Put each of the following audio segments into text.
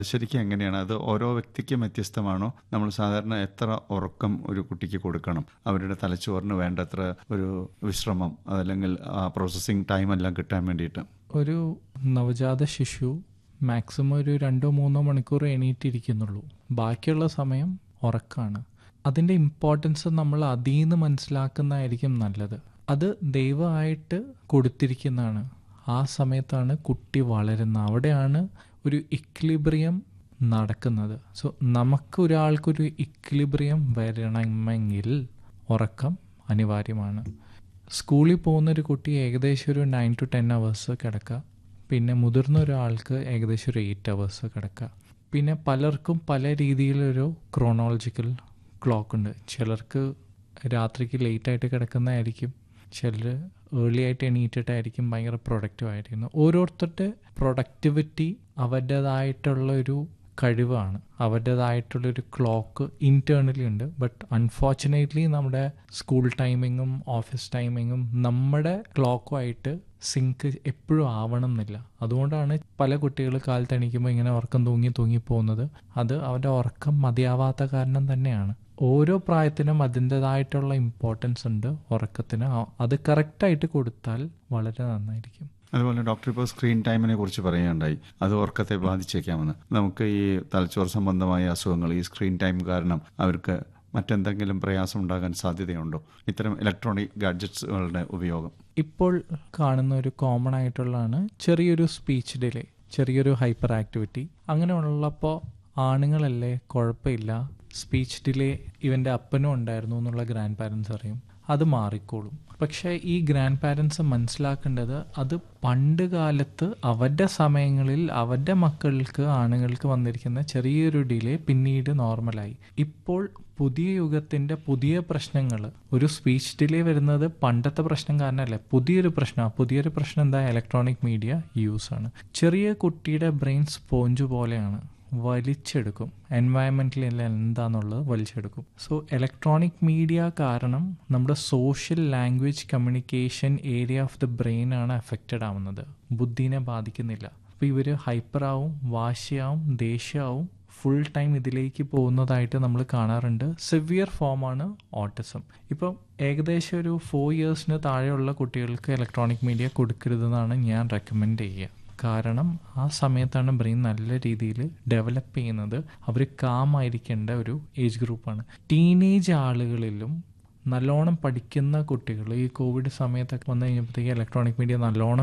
ശരിക്കും എങ്ങനെയാണ് അത്? ഓരോ വ്യക്തിക്കും വ്യത്യസ്തമാണോ? നമ്മൾ സാധാരണ എത്ര ഉറക്കം ഒരു കുട്ടിക്ക് കൊടുക്കണം? അവരുടെ തലച്ചോറിന് വേണ്ടത്ര ഒരു വിശ്രമം അതല്ലെങ്കിൽ പ്രോസസ്സിങ് ടൈം എല്ലാം കിട്ടാൻ വേണ്ടിയിട്ട്. ഒരു നവജാത ശിശു മാക്സിമം ഒരു 2-3 മണിക്കൂർ എണീറ്റിരിക്കുന്നുള്ളൂ. ബാക്കിയുള്ള സമയം ഉറക്കമാണ്. അതിൻ്റെ ഇമ്പോർട്ടൻസ് നമ്മൾ അതിൽ നിന്ന് മനസ്സിലാക്കുന്നതായിരിക്കും നല്ലത്. അത് ദൈവമായിട്ട് കൊടുത്തിരിക്കുന്നതാണ്. ആ സമയത്താണ് കുട്ടി വളരുന്നത്. അവിടെയാണ് ഒരു ഇക്വിലിബ്രിയം നടക്കുന്നത്. സോ ഒരാൾക്കൊരു ഇക്വിലിബ്രിയം വരണമെങ്കിൽ ഉറക്കം അനിവാര്യമാണ്. സ്കൂളിൽ പോകുന്നൊരു കുട്ടി ഏകദേശം ഒരു 9 to 10 hours കിടക്കുക. പിന്നെ മുതിർന്ന ഒരാൾക്ക് ഏകദേശം ഒരു 8 hours കിടക്കുക. പിന്നെ പലർക്കും പല രീതിയിലൊരു ക്രോണോളജിക്കൽ ക്ലോക്ക് ഉണ്ട്. ചിലർക്ക് രാത്രിക്ക് ലേറ്റായിട്ട് കിടക്കുന്നതായിരിക്കും, ചിലർ ഏർലി ആയിട്ട് എണീറ്റിട്ടായിരിക്കും ഭയങ്കര പ്രൊഡക്റ്റീവ് ആയിരിക്കുന്നത്. ഓരോരുത്തരുടെ പ്രൊഡക്ടിവിറ്റി അവരുടേതായിട്ടുള്ളൊരു കഴിവാണ്, അവരുടേതായിട്ടുള്ളൊരു ക്ലോക്ക് ഇൻറ്റേർണലി ഉണ്ട്. ബട്ട് അൺഫോർച്ചുനേറ്റ്ലി നമ്മുടെ സ്കൂൾ ടൈമിങ്ങും ഓഫീസ് ടൈമിങ്ങും നമ്മുടെ ക്ലോക്കുമായിട്ട് സിങ്ക് എപ്പോഴും ആവണം എന്നില്ല. അതുകൊണ്ടാണ് പല കുട്ടികൾ കാലത്ത് എണീക്കുമ്പോൾ ഇങ്ങനെ ഉറക്കം തൂങ്ങി പോകുന്നത്. അത് അവരുടെ ഉറക്കം മതിയാവാത്ത കാരണം തന്നെയാണ്. ഓരോ പ്രായത്തിനും അതിൻ്റെതായിട്ടുള്ള ഇമ്പോർട്ടൻസ് ഉണ്ട് ഉറക്കത്തിന്. അത് കറക്റ്റായിട്ട് കൊടുത്താൽ വളരെ നന്നായിരിക്കും. അതുപോലെ ഡോക്ടർ ഇപ്പോൾ സ്ക്രീൻ ടൈമിനെ കുറിച്ച് പറയുകയുണ്ടായി, അത് ഉറക്കത്തെ ബാധിച്ചേക്കാമെന്ന്. നമുക്ക് ഈ തലച്ചോറ് സംബന്ധമായ അസുഖങ്ങൾ ഈ സ്ക്രീൻ ടൈം കാരണം അവർക്ക് മറ്റെന്തെങ്കിലും പ്രയാസം ഉണ്ടാകാൻ സാധ്യതയുണ്ടോ ഇത്തരം ഇലക്ട്രോണിക് ഗാഡ്ജറ്റ്സുകളുടെ ഉപയോഗം? ഇപ്പോൾ കാണുന്ന ഒരു കോമൺ ആയിട്ടുള്ളതാണ് ചെറിയൊരു സ്പീച്ച് ഡിലേ, ചെറിയൊരു ഹൈപ്പർ ആക്ടിവിറ്റി. അങ്ങനെ ഉള്ളപ്പോൾ ആണുങ്ങളല്ലേ കുഴപ്പമില്ല, സ്പീച്ച് ഡിലേ ഇവൻ്റെ അപ്പനും ഉണ്ടായിരുന്നു എന്നുള്ള ഗ്രാൻഡ് പാരൻസ് അറിയും, അത് മാറിക്കോളും. പക്ഷേ ഈ ഗ്രാൻഡ് പാരൻസ് മനസ്സിലാക്കേണ്ടത് അത് പണ്ട് കാലത്ത് അവരുടെ സമയങ്ങളിൽ അവരുടെ മക്കൾക്ക് ആണുങ്ങൾക്ക് വന്നിരിക്കുന്ന ചെറിയൊരു ഡിലേ പിന്നീട് നോർമലായി. ഇപ്പോൾ പുതിയ യുഗത്തിൻ്റെ പുതിയ പ്രശ്നങ്ങൾ, ഒരു സ്പീച്ച് ഡിലേ വരുന്നത് പണ്ടത്തെ പ്രശ്നം കാരണമല്ല, പുതിയൊരു പ്രശ്നം എന്താ? Electronic media യൂസാണ്. ചെറിയ കുട്ടിയുടെ ബ്രെയിൻ സ്പോഞ്ച് പോലെയാണ്, വലിച്ചെടുക്കും. എൻവയൺമെൻറ്റിൽ എന്താണെന്നുള്ളത് വലിച്ചെടുക്കും. സോ ഇലക്ട്രോണിക് മീഡിയ കാരണം നമ്മുടെ social language communication area of the brain ആണ് അഫക്റ്റഡ് ആവുന്നത്, ബുദ്ധിനെ ബാധിക്കുന്നില്ല. അപ്പോൾ ഇവർ ഹൈപ്പറാവും, വാശിയാവും, ദേഷ്യമാവും, ഫുൾ ടൈം ഇതിലേക്ക് പോകുന്നതായിട്ട് നമ്മൾ കാണാറുണ്ട്. സിവിയർ ഫോമാണ് ഓട്ടിസം. ഇപ്പം ഏകദേശം ഒരു 4 years താഴെയുള്ള കുട്ടികൾക്ക് ഇലക്ട്രോണിക് മീഡിയ കൊടുക്കരുതെന്നാണ് ഞാൻ റെക്കമെൻഡ് ചെയ്യുക. കാരണം ആ സമയത്താണ് ബ്രെയിൻ നല്ല രീതിയിൽ ഡെവലപ്പ് ചെയ്യുന്നത്. അവർ കാമായിരിക്കേണ്ട ഒരു ഏജ് ഗ്രൂപ്പാണ്. ടീനേജ് ആളുകളിലും നല്ലോണം പഠിക്കുന്ന കുട്ടികൾ ഈ കോവിഡ് സമയത്തൊക്കെ വന്നു കഴിഞ്ഞപ്പോഴത്തേക്ക് ഇലക്ട്രോണിക് മീഡിയ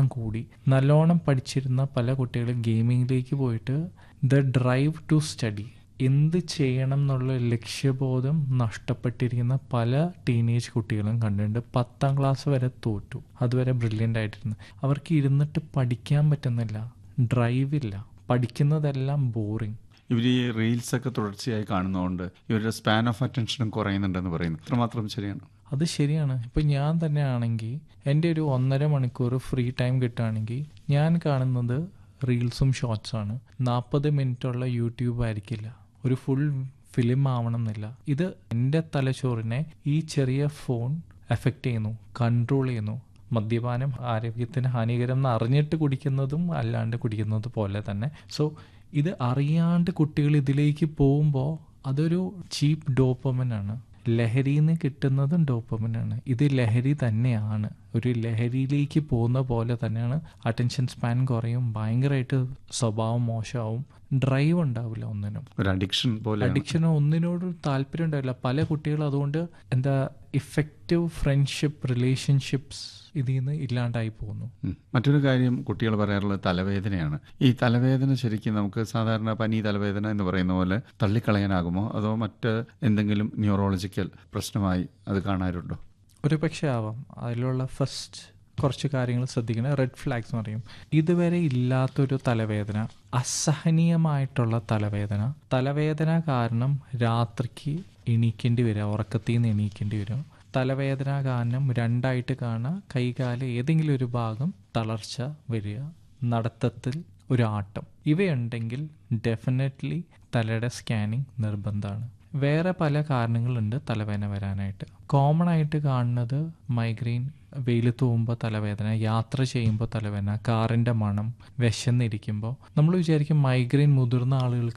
നല്ലോണം പഠിച്ചിരുന്ന പല കുട്ടികളും ഗെയിമിങ്ങിലേക്ക് പോയിട്ട് ദ ഡ്രൈവ് ടു സ്റ്റഡി, എന്ത് ചെയ്യണം എന്നുള്ള ലക്ഷ്യബോധം നഷ്ടപ്പെട്ടിരിക്കുന്ന പല ടീനേജ് കുട്ടികളും കണ്ടിട്ടുണ്ട്. 10th class വരെ തോറ്റു, അതുവരെ ബ്രില്യൻ്റ് ആയിട്ടിരുന്നു. അവർക്ക് ഇരുന്നിട്ട് പഠിക്കാൻ പറ്റുന്നില്ല, ഡ്രൈവില്ല, പഠിക്കുന്നതെല്ലാം ബോറിങ്. ഇവർ ഈ റീൽസൊക്കെ തുടർച്ചയായി കാണുന്നതുകൊണ്ട് ഇവരുടെ സ്പാൻ ഓഫ് അറ്റൻഷനും കുറയുന്നുണ്ടെന്ന് പറയുന്നു. അത്രമാത്രം ശരിയാണ്? അത് ശരിയാണ്. ഇപ്പം ഞാൻ തന്നെ ആണെങ്കിൽ എൻ്റെ ഒരു 1.5 മണിക്കൂർ ഫ്രീ ടൈം കിട്ടുകയാണെങ്കിൽ ഞാൻ കാണുന്നത് റീൽസും ഷോർട്സാണ്. 40 മിനിറ്റുള്ള യൂട്യൂബ് ആയിരിക്കില്ല, ഒരു ഫുൾ ഫിലിം ആവണം എന്നില്ല. ഇത് എൻ്റെ തലച്ചോറിനെ ഈ ചെറിയ ഫോൺ എഫക്റ്റ് ചെയ്യുന്നു, കൺട്രോൾ ചെയ്യുന്നു. മദ്യപാനം ആരോഗ്യത്തിന് ഹാനികരം എന്ന് അറിഞ്ഞിട്ട് കുടിക്കുന്നതും അല്ലാണ്ട് കുടിക്കുന്നത് പോലെ തന്നെ. സോ ഇത് അറിയാണ്ട് കുട്ടികൾ ഇതിലേക്ക് പോകുമ്പോൾ അതൊരു ചീപ്പ് ഡോപ്പമിനാണ്. ലഹരിയിൽ നിന്ന് കിട്ടുന്നതും ഡോപ്പമിനാണ്. ഇത് ലഹരി തന്നെയാണ്, ഒരു ലഹരിയിലേക്ക് പോകുന്ന പോലെ തന്നെയാണ്. അറ്റൻഷൻ സ്പാൻ കുറയും, ഭയങ്കരമായിട്ട് സ്വഭാവം മോശമാവും, ഡ്രൈവ് ഉണ്ടാവില്ല, ഒന്നിനും ഒരു അഡിക്ഷനോ ഒന്നിനോടും താല്പര്യം ഉണ്ടാവില്ല. പല കുട്ടികളും അതുകൊണ്ട് ഇഫക്റ്റീവ് ഫ്രണ്ട്ഷിപ്പ്, റിലേഷൻഷിപ്സ് ഇതിൽ നിന്ന് ഇല്ലാണ്ടായി പോകുന്നു. മറ്റൊരു കാര്യം കുട്ടികൾ പറയാറുള്ളത് തലവേദനയാണ്. ഈ തലവേദന ശരിക്കും നമുക്ക് സാധാരണ പനി, തലവേദന എന്ന് പറയുന്ന പോലെ തള്ളിക്കളയാനാകുമോ, അതോ മറ്റ് എന്തെങ്കിലും ന്യൂറോളജിക്കൽ പ്രശ്നമായി അത് കാണാറുണ്ടോ? ഒരു പക്ഷേ ആവാം. അതിലുള്ള ഫസ്റ്റ് കുറച്ച് കാര്യങ്ങൾ ശ്രദ്ധിക്കണം. റെഡ് ഫ്ലാഗ്സ് എന്ന് പറയും. ഇതുവരെ ഇല്ലാത്തൊരു തലവേദന, അസഹനീയമായിട്ടുള്ള തലവേദന കാരണം രാത്രിക്ക് എണീക്കേണ്ടി വരിക, ഉറക്കത്തിൽ നിന്ന് എണീക്കേണ്ടി വരും. തലവേദന കാരണം 2ആയിട്ട് കാണുക, കൈകാല് ഏതെങ്കിലും ഒരു ഭാഗം തളർച്ച വരിക, നടത്തത്തിൽ ഒരു ആട്ടം, ഇവയുണ്ടെങ്കിൽ ഡെഫിനറ്റ്ലി തലയുടെ സ്കാനിങ് നിർബന്ധമാണ്. വേറെ പല കാരണങ്ങളുണ്ട് തലവേദന വരാനായിട്ട്. കോമൺ ആയിട്ട് കാണുന്നത് മൈഗ്രെയിൻ, വെയിലത്ത് പോകുമ്പോൾ തലവേദന, യാത്ര ചെയ്യുമ്പോൾ തലവേദന, കാറിൻ്റെ മണം, വിശന്നിരിക്കുമ്പോൾ. നമ്മൾ വിചാരിക്കും മൈഗ്രെയിൻ മുതിർന്ന ആളുകൾക്ക്